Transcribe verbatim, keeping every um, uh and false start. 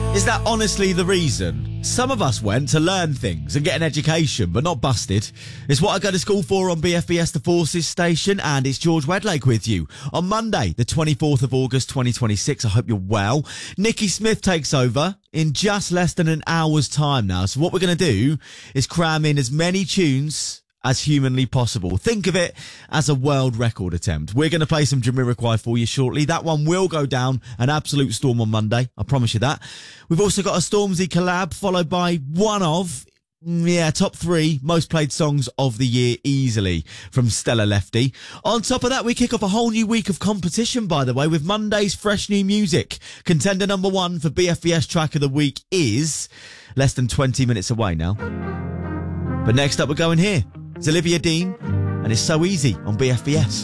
Is that honestly the reason? Some of us went to learn things and get an education, but not busted. It's what I go to school for on B F B S The Forces station, and it's George Wedlake with you. On Monday, the twenty-fourth of August, twenty twenty-six, I hope you're well. Nikki Smith takes over in just less than an hour's time now. So what we're going to do is cram in as many tunes as humanly possible. Think of it as a world record attempt. We're going to play some Jamiroquai for you shortly. That one will go down an absolute storm on Monday. I promise you that. We've also got a Stormzy collab followed by one of, yeah, top three most played songs of the year easily from Stella Lefty. On top of that, we kick off a whole new week of competition, by the way, with Monday's fresh new music. Contender number one for B F B S Track of the Week is less than twenty minutes away now. But next up, we're going here. It's Olivia Dean, and it's So Easy on B F B S.